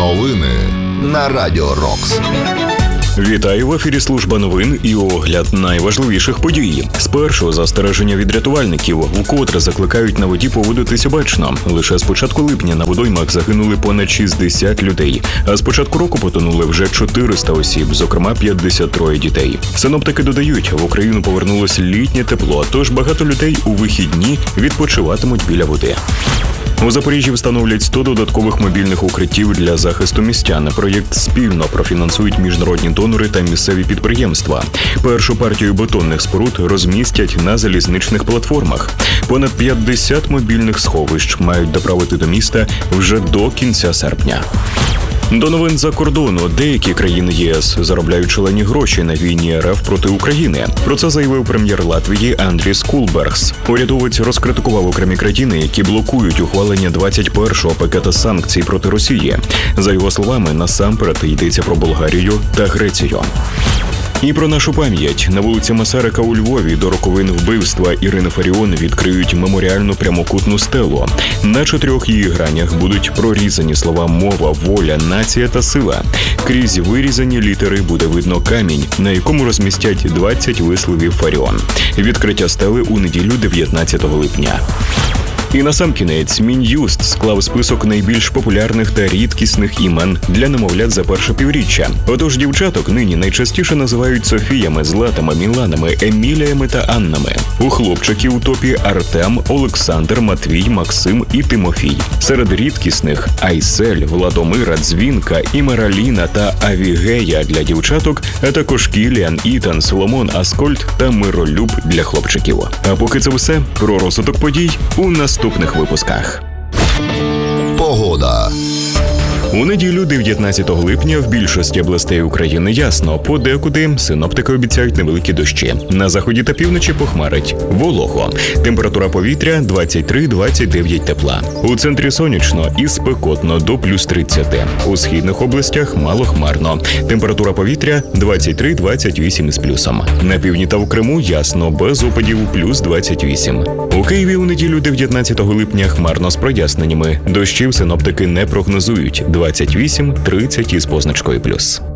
Новини на Радіо Рокс. Вітаю, в ефірі служба новин і огляд найважливіших подій. Спершу застереження від рятувальників, вкотре закликають на воді поводитись обачно. Лише з початку липня на водоймах загинули понад 60 людей, а з початку року потонули вже 400 осіб, зокрема 53 дітей. Синоптики додають, в Україну повернулось літнє тепло, тож багато людей у вихідні відпочиватимуть біля води. У Запоріжжі встановлять 100 додаткових мобільних укриттів для захисту містян. Проєкт спільно профінансують міжнародні донори та місцеві підприємства. Першу партію бетонних споруд розмістять на залізничних платформах. Понад 50 мобільних сховищ мають доправити до міста вже до кінця серпня. До новин за кордону. Деякі країни ЄС заробляють шалені гроші на війні РФ проти України. Про це заявив прем'єр Латвії Андріс Кулбергс. Урядовець розкритикував окремі країни, які блокують ухвалення 21-го пакета санкцій проти Росії. За його словами, насамперед йдеться про Болгарію та Грецію. І про нашу пам'ять. На вулиці Масарика у Львові до роковин вбивства Ірини Фаріон відкриють меморіальну прямокутну стелу. На 4 її гранях будуть прорізані слова «мова», «воля», «нація» та «сила». Крізь вирізані літери буде видно камінь, на якому розмістять 20 висловів Фаріон. Відкриття стели у неділю 19 липня. І насамкінець Мін'юст склав список найбільш популярних та рідкісних імен для немовлят за перше півріччя. Отож, дівчаток нині найчастіше називають Софіями, Златами, Міланами, Еміліями та Аннами. У хлопчиків у топі Артем, Олександр, Матвій, Максим і Тимофій. Серед рідкісних – Айсель, Владомира, Дзвінка, Імераліна та Авігея для дівчаток, а також Кіліан, Ітан, Соломон, Аскольд та Миролюб для хлопчиків. А поки це все, про розвиток подій у наступних випусках. Погода. У неділю 19 липня в більшості областей України ясно, подекуди синоптики обіцяють невеликі дощі. На заході та півночі похмарить, волого. Температура повітря 23-29 тепла. У центрі сонячно і спекотно до плюс 30. У східних областях малохмарно. Температура повітря 23-28 з плюсом. На півдні та в Криму ясно, без опадів плюс 28. У Києві у неділю 19 липня хмарно з проясненнями. Дощів синоптики не прогнозують. 28-30 із позначкою плюс.